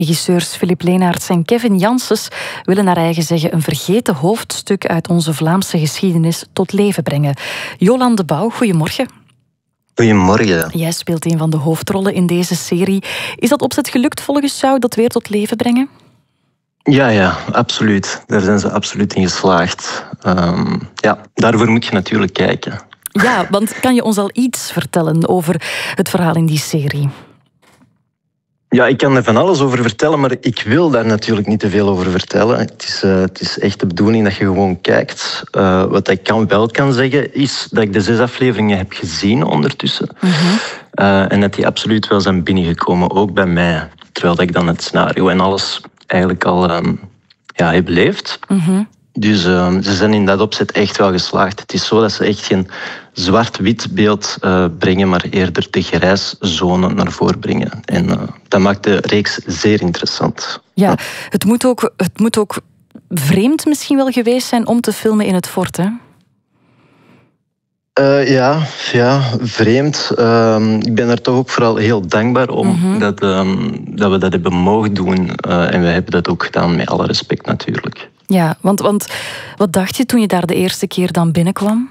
Regisseurs Philippe Leenaerts en Kevin Janssens willen naar eigen zeggen een vergeten hoofdstuk uit onze Vlaamse geschiedenis tot leven brengen. Jolan de Bouw, goedemorgen. Goedemorgen. Jij speelt een van de hoofdrollen in deze serie. Is dat opzet gelukt volgens jou, dat weer tot leven brengen? Ja, absoluut. Daar zijn ze absoluut in geslaagd. Daarvoor moet je natuurlijk kijken. Ja, want kan je ons al iets vertellen over het verhaal in die serie? Ja, ik kan er van alles over vertellen, maar ik wil daar natuurlijk niet te veel over vertellen. Het is echt de bedoeling dat je gewoon kijkt. Wat ik wel kan zeggen, is dat ik de 6 afleveringen heb gezien ondertussen. En dat die absoluut wel zijn binnengekomen, ook bij mij. Terwijl ik dan het scenario en alles eigenlijk al heb beleefd. Dus ze zijn in dat opzet echt wel geslaagd. Het is zo dat ze echt geen zwart-wit beeld brengen, maar eerder de grijszone naar voren brengen. En dat maakt de reeks zeer interessant. Ja, het moet ook vreemd misschien wel geweest zijn om te filmen in het fort, hè? Vreemd. Ik ben er toch ook vooral heel dankbaar om dat we dat hebben mogen doen. En we hebben dat ook gedaan met alle respect natuurlijk. Ja, want wat dacht je toen je daar de eerste keer dan binnenkwam?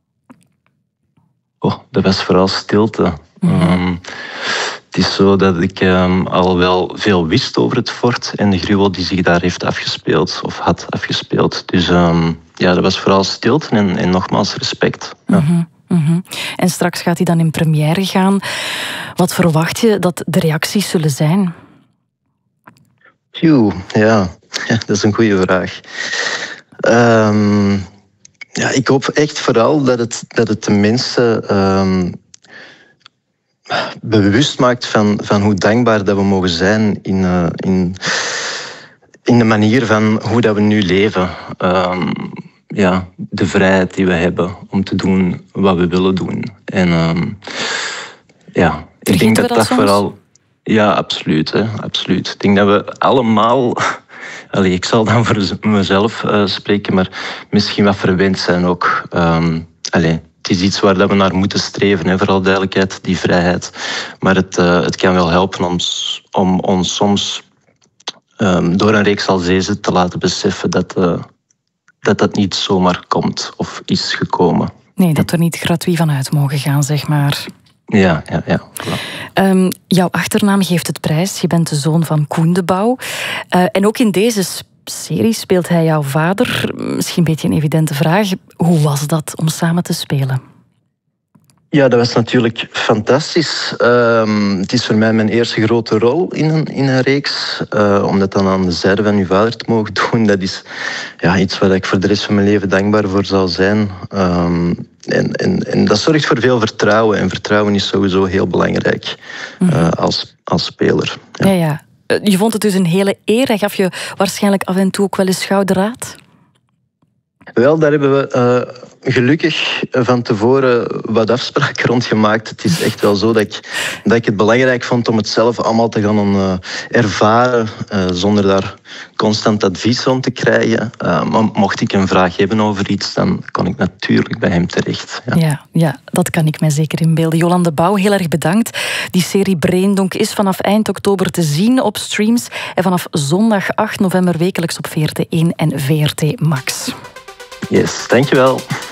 Dat was vooral stilte. Het is zo dat ik al wel veel wist over het fort en de gruwel die zich daar heeft afgespeeld, of had afgespeeld. Dus dat was vooral stilte en nogmaals respect. Ja. En straks gaat hij dan in première gaan. Wat verwacht je dat de reacties zullen zijn? Ja, dat is een goede vraag. Ik hoop echt vooral dat het de mensen bewust maakt van hoe dankbaar dat we mogen zijn in de manier van hoe dat we nu leven. De vrijheid die we hebben om te doen wat we willen doen. En ik denk dat vooral... Ja, absoluut. Absoluut. Ik denk dat we allemaal... ik zal dan voor mezelf spreken, maar misschien wat verwend zijn ook. Het is iets waar we naar moeten streven, vooral duidelijkheid, die vrijheid. Maar het kan wel helpen om ons soms door een reeks als deze te laten beseffen dat niet zomaar komt of is gekomen. Nee, dat we er niet gratuit van uit mogen gaan, zeg maar. Ja. Jouw achternaam geeft het prijs. Je bent de zoon van Koen de Bouw. En ook in deze serie speelt hij jouw vader. Misschien een beetje een evidente vraag. Hoe was dat om samen te spelen? Ja, dat was natuurlijk fantastisch. Het is voor mij mijn eerste grote rol in een reeks. Om dat dan aan de zijde van uw vader te mogen doen, dat is iets waar ik voor de rest van mijn leven dankbaar voor zal zijn. En dat zorgt voor veel vertrouwen. En vertrouwen is sowieso heel belangrijk als speler. Ja. Je vond het dus een hele eer. Hij gaf je waarschijnlijk af en toe ook wel eens schouderraad? Wel, daar hebben we gelukkig van tevoren wat afspraken rond gemaakt. Het is echt wel zo dat ik het belangrijk vond om het zelf allemaal te gaan ervaren, zonder daar constant advies rond te krijgen. Maar mocht ik een vraag hebben over iets, dan kon ik natuurlijk bij hem terecht. Ja, dat kan ik mij zeker inbeelden. Jolan de Bouw, heel erg bedankt. Die serie Breendonk is vanaf eind oktober te zien op streams en vanaf zondag 8 november wekelijks op VRT1 en VRT Max. Yes, dankjewel.